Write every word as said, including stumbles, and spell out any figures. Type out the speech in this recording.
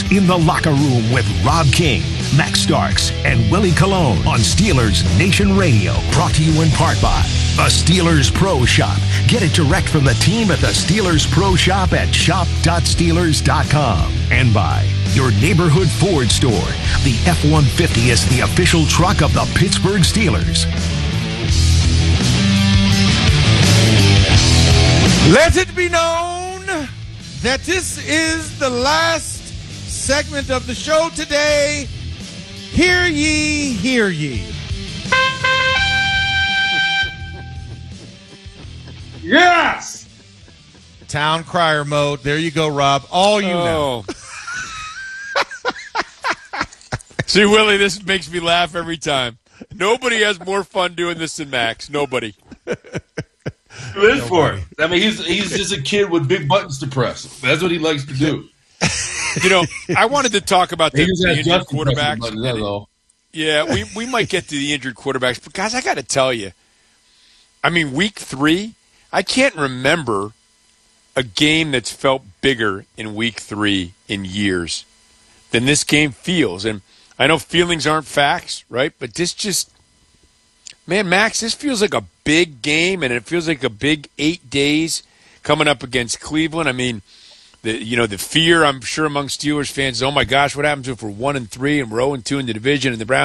In the Locker Room with Rob King, Max Starks, and Willie Colon on Steelers Nation Radio. Brought to you in part by the Steelers Pro Shop. Get it direct from the team at the Steelers Pro Shop at shop dot steelers dot com. And by your neighborhood Ford store. The F one fifty is the official truck of the Pittsburgh Steelers. Let it be known that this is the last segment of the show today. Hear ye, hear ye. Yes! Town crier mode. There you go, Rob. All you know. See, Willie, this makes me laugh every time. Nobody has more fun doing this than Max. Nobody. Live for it. I mean, he's he's just a kid with big buttons to press. That's what he likes to do. You know, I wanted to talk about the, the injured Justin quarterbacks. Buttons, that's all. Yeah, we, we might get to the injured quarterbacks. But, guys, I got to tell you, I mean, week three, I can't remember a game that's felt bigger in week three in years than this game feels. And I know feelings aren't facts, right? But this just, man, Max, this feels like a big game, and it feels like a big eight days coming up against Cleveland. I mean, the you know the fear I'm sure among Steelers fans is, oh my gosh, what happens if we're one and three and we're zero and two in the division and the Browns